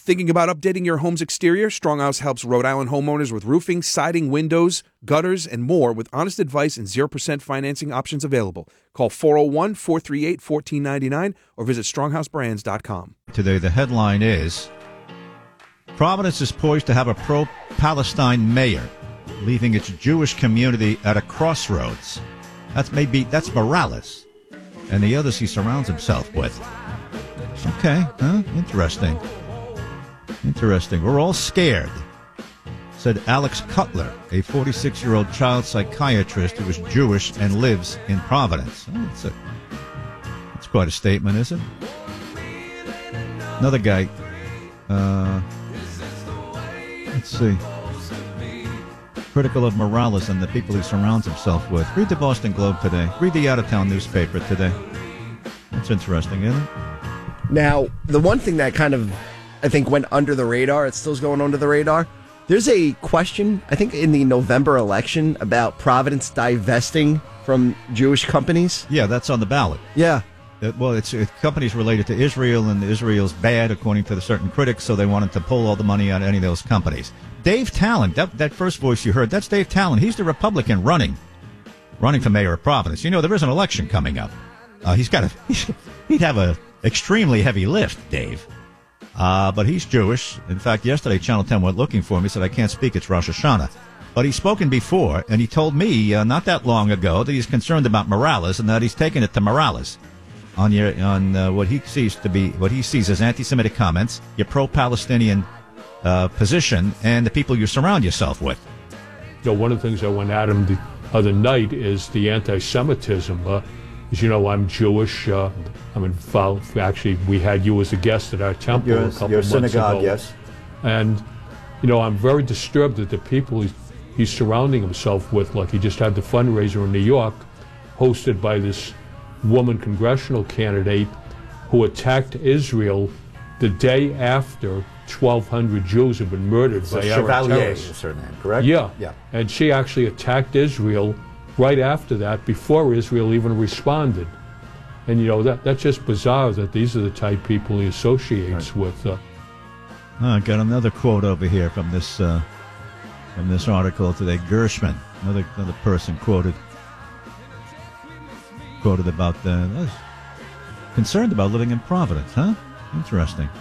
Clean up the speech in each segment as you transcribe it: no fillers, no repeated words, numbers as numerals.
Thinking about updating your home's exterior? Stronghouse helps Rhode Island homeowners with roofing, siding, windows, gutters, and more with honest advice and 0% financing options available. Call 401-438-1499 or visit stronghousebrands.com. Today, the headline is, Providence is poised to have a pro-Palestine mayor, leaving its Jewish community at a crossroads. That's Morales and the others he surrounds himself with. Okay, huh? Interesting. We're all scared, said Alex Cutler, a 46-year-old child psychiatrist who is Jewish and lives in Providence. Oh, that's quite a statement, isn't it? Another guy, let's see, critical of Morales and the people he surrounds himself with. Read the Boston Globe today. Read the out-of-town newspaper today. That's interesting, isn't it? Now, the one thing that kind of, I think, went under the radar, it's still going under the radar, there's a question, I think, in the November election about Providence divesting from Jewish companies. Yeah, that's on the ballot. Yeah. Well, it's companies related to Israel, and Israel's bad, according to the certain critics, so they wanted to pull all the money out of any of those companies. Dave Talon, that first voice you heard, that's Dave Talon. He's the Republican running for mayor of Providence. You know, there is an election coming up. He'd have a extremely heavy lift, Dave. But he's Jewish. In fact, yesterday, Channel 10 went looking for him. He said, I can't speak, it's Rosh Hashanah. But he's spoken before, and he told me not that long ago that he's concerned about Morales and that he's taken it to Morales on what he sees as anti-Semitic comments, your pro-Palestinian position, and the people you surround yourself with. You know, one of the things I went at him the other night is the anti-Semitism. As you know, I'm Jewish. Actually, we had you as a guest at our temple a couple months ago. Yes. And, you know, I'm very disturbed that the people he's surrounding himself with, like he just had the fundraiser in New York, hosted by this woman congressional candidate who attacked Israel the day after 1,200 Jews had been murdered by Arab terrorists. Is her name, correct? Yeah. And she actually attacked Israel right after that, before Israel even responded. And, you know, that's just bizarre that these are the type people he associates with. I got another quote over here from this article today. Gershman, another person quoted about concerned about living in Providence, huh? Interesting.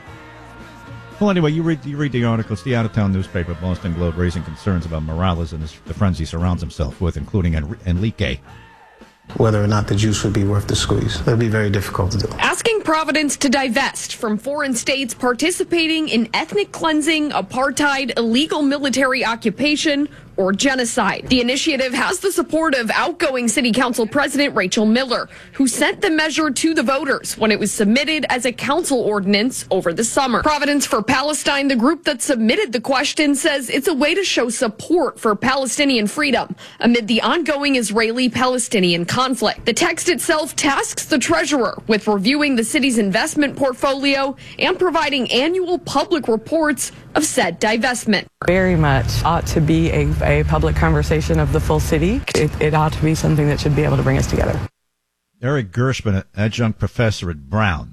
Well, anyway, you read the article. It's the out-of-town newspaper, Boston Globe, raising concerns about Morales and the friends he surrounds himself with, including Enrique. Whether or not the juice would be worth the squeeze. It would be very difficult to do. Asking Providence to divest from foreign states participating in ethnic cleansing, apartheid, illegal military occupation, or genocide. The initiative has the support of outgoing City Council President Rachel Miller, who sent the measure to the voters when it was submitted as a council ordinance over the summer. Providence for Palestine, the group that submitted the question, says it's a way to show support for Palestinian freedom amid the ongoing Israeli-Palestinian conflict. The text itself tasks the treasurer with reviewing the city's investment portfolio and providing annual public reports of said divestment. Very much ought to be a public conversation of the full city. It ought to be something that should be able to bring us together. Eric Gershman, adjunct professor at Brown.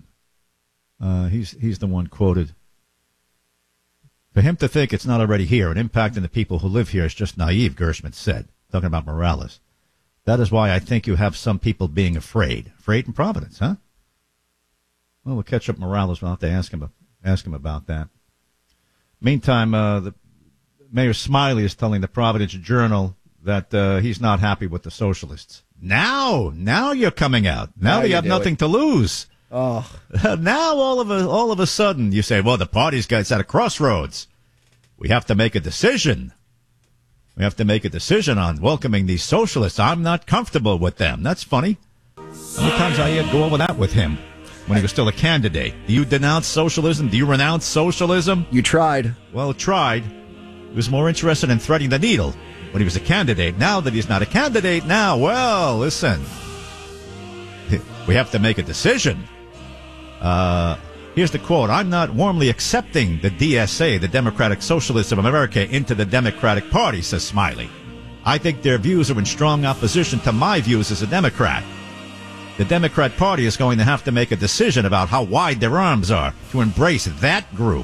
He's the one quoted. For him to think it's not already here and impacting the people who live here is just naive, Gershman said, talking about Morales. That is why I think you have some people being afraid. Afraid in Providence, huh? Well, we'll catch up Morales. We'll have to ask him about that. Meantime, the Mayor Smiley is telling the Providence Journal that he's not happy with the socialists. Now you're coming out. Now you have nothing to lose. Oh. Now all of a sudden you say, well, the party's got at a crossroads. We have to make a decision. We have to make a decision on welcoming these socialists. I'm not comfortable with them. That's funny. How many times I had to go over that with him when he was still a candidate? Do you denounce socialism? Do you renounce socialism? You tried. Well, tried. He was more interested in threading the needle when he was a candidate. Now that he's not a candidate, well, listen. We have to make a decision. Here's the quote. I'm not warmly accepting the DSA, the Democratic Socialists of America, into the Democratic Party, says Smiley. I think their views are in strong opposition to my views as a Democrat. The Democrat Party is going to have to make a decision about how wide their arms are to embrace that group.